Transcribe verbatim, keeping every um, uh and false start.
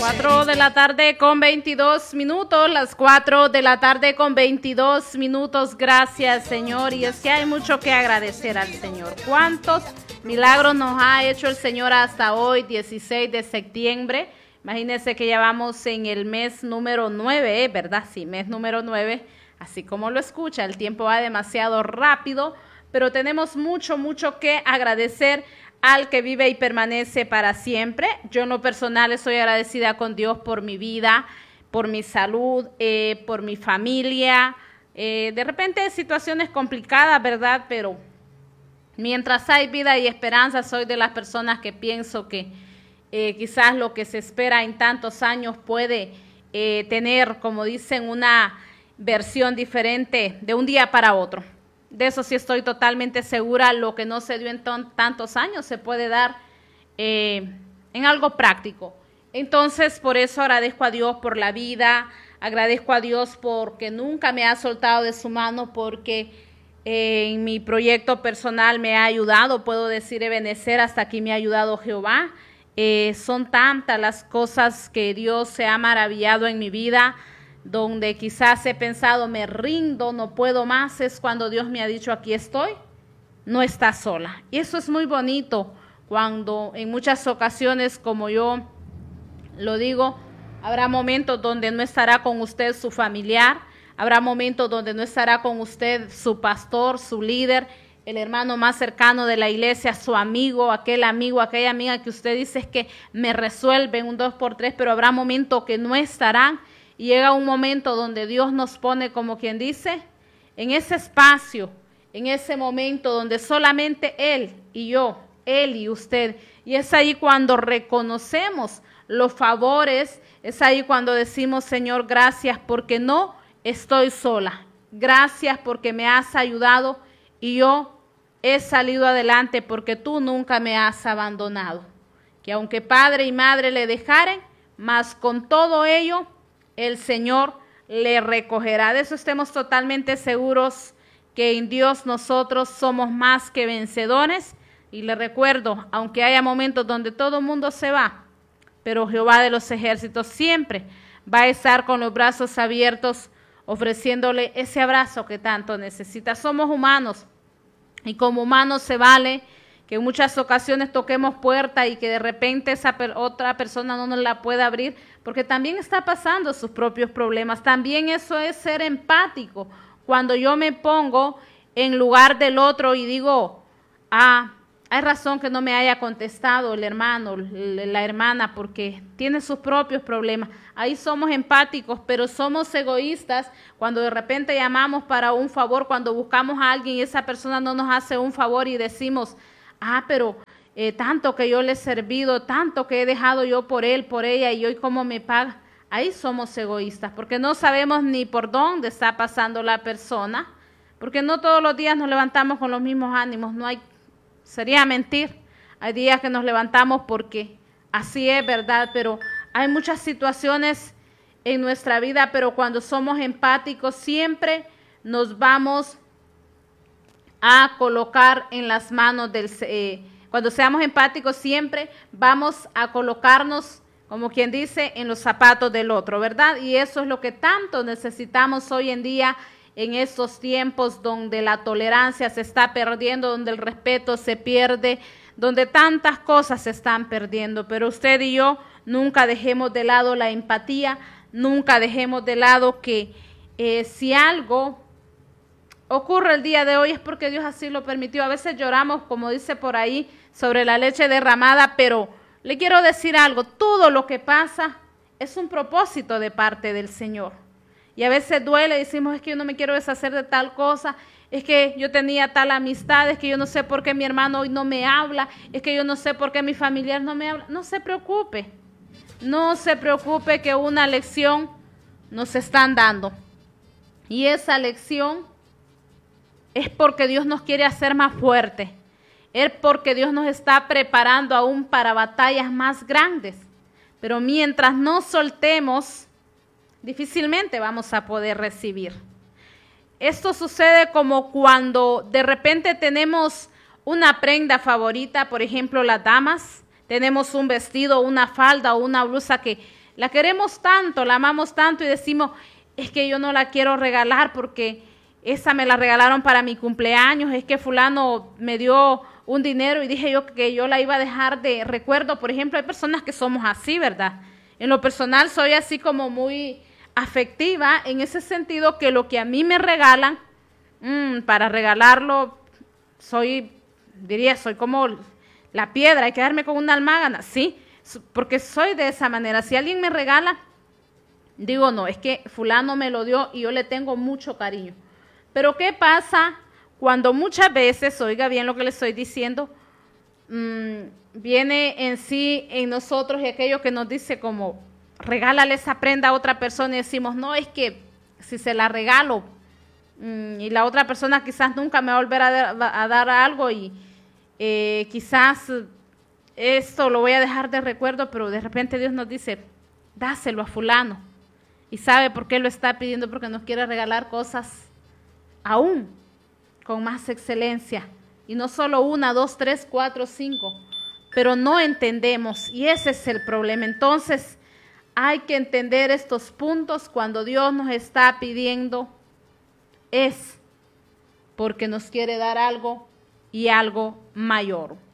cuatro de la tarde con veintidós minutos, las cuatro de la tarde con veintidós minutos. Gracias, Señor. Y es que hay mucho que agradecer al Señor. ¿Cuántos milagros nos ha hecho el Señor hasta hoy, dieciséis de septiembre? Imagínense que ya vamos en el mes número nueve, ¿verdad? Sí, mes número nueve. Así como lo escucha, el tiempo va demasiado rápido, pero tenemos mucho, mucho que agradecer al que vive y permanece para siempre. Yo en lo personal estoy agradecida con Dios por mi vida, por mi salud, eh, por mi familia. Eh, de repente situaciones complicadas, ¿verdad? Pero mientras hay vida y esperanza, soy de las personas que pienso que eh, quizás lo que se espera en tantos años puede eh, tener, como dicen, una versión diferente de un día para otro. De eso sí estoy totalmente segura. Lo que no se dio en tantos años se puede dar eh, en algo práctico. Entonces, por eso agradezco a Dios por la vida, agradezco a Dios porque nunca me ha soltado de su mano, porque eh, en mi proyecto personal me ha ayudado, puedo decir Ebenecer, hasta aquí me ha ayudado Jehová. Eh, son tantas las cosas que Dios se ha maravillado en mi vida, donde quizás he pensado, me rindo, no puedo más, es cuando Dios me ha dicho, aquí estoy, no estás sola. Y eso es muy bonito, cuando en muchas ocasiones, como yo lo digo, habrá momentos donde no estará con usted su familiar, habrá momentos donde no estará con usted su pastor, su líder, el hermano más cercano de la iglesia, su amigo, aquel amigo, aquella amiga que usted dice es que me resuelven un dos por tres, pero habrá momentos que no estarán. Y llega un momento donde Dios nos pone, como quien dice, en ese espacio, en ese momento donde solamente Él y yo, Él y usted. Y es ahí cuando reconocemos los favores, es ahí cuando decimos, Señor, gracias porque no estoy sola. Gracias porque me has ayudado y yo he salido adelante porque tú nunca me has abandonado. Que aunque padre y madre le dejaren, mas con todo ello, el Señor le recogerá. De eso estemos totalmente seguros, que en Dios nosotros somos más que vencedores. Y le recuerdo, aunque haya momentos donde todo el mundo se va, pero Jehová de los ejércitos siempre va a estar con los brazos abiertos, ofreciéndole ese abrazo que tanto necesita. Somos humanos y como humanos se vale que en muchas ocasiones toquemos puerta y que de repente esa per- otra persona no nos la pueda abrir, porque también está pasando sus propios problemas. También eso es ser empático. Cuando yo me pongo en lugar del otro y digo, ah, hay razón que no me haya contestado el hermano, la hermana, porque tiene sus propios problemas. Ahí somos empáticos, pero somos egoístas cuando de repente llamamos para un favor, cuando buscamos a alguien y esa persona no nos hace un favor y decimos, ah, pero eh, tanto que yo le he servido, tanto que he dejado yo por él, por ella, y hoy cómo me paga. Ahí somos egoístas, porque no sabemos ni por dónde está pasando la persona, porque no todos los días nos levantamos con los mismos ánimos, no hay, sería mentir. Hay días que nos levantamos porque así es, ¿verdad? Pero hay muchas situaciones en nuestra vida, pero cuando somos empáticos siempre nos vamos a colocar en las manos del... Eh, cuando seamos empáticos siempre vamos a colocarnos, como quien dice, en los zapatos del otro, ¿verdad? Y eso es lo que tanto necesitamos hoy en día, en estos tiempos donde la tolerancia se está perdiendo, donde el respeto se pierde, donde tantas cosas se están perdiendo. Pero usted y yo nunca dejemos de lado la empatía, nunca dejemos de lado que eh, si algo ocurre el día de hoy es porque Dios así lo permitió. A veces lloramos, como dice por ahí, sobre la leche derramada, pero le quiero decir algo, todo lo que pasa es un propósito de parte del Señor. Y a veces duele, decimos, es que yo no me quiero deshacer de tal cosa, es que yo tenía tal amistad, es que yo no sé por qué mi hermano hoy no me habla, es que yo no sé por qué mi familiar no me habla. No se preocupe, no se preocupe que una lección nos están dando. Y esa lección es porque Dios nos quiere hacer más fuertes. Es porque Dios nos está preparando aún para batallas más grandes. Pero mientras no soltemos, difícilmente vamos a poder recibir. Esto sucede como cuando de repente tenemos una prenda favorita, por ejemplo, las damas, tenemos un vestido, una falda o una blusa que la queremos tanto, la amamos tanto y decimos, es que yo no la quiero regalar porque esa me la regalaron para mi cumpleaños, es que fulano me dio un dinero y dije yo que yo la iba a dejar de recuerdo. Por ejemplo, hay personas que somos así, ¿verdad? En lo personal soy así como muy afectiva en ese sentido que lo que a mí me regalan, mmm, para regalarlo, soy, diría, soy como la piedra, hay que darme con una almágana, sí, porque soy de esa manera. Si alguien me regala, digo, no, es que fulano me lo dio y yo le tengo mucho cariño. Pero ¿qué pasa cuando muchas veces, oiga bien lo que le estoy diciendo, mmm, viene en sí, en nosotros y aquello que nos dice como, regálale esa prenda a otra persona y decimos, no, es que si se la regalo mmm, y la otra persona quizás nunca me va a volver a, dar, a dar algo y eh, quizás esto lo voy a dejar de recuerdo, pero de repente Dios nos dice, dáselo a fulano. ¿Y sabe por qué lo está pidiendo? Porque nos quiere regalar cosas aún con más excelencia. Y no solo una, dos, tres, cuatro, cinco. Pero no entendemos y ese es el problema. Entonces hay que entender estos puntos. Cuando Dios nos está pidiendo es porque nos quiere dar algo y algo mayor.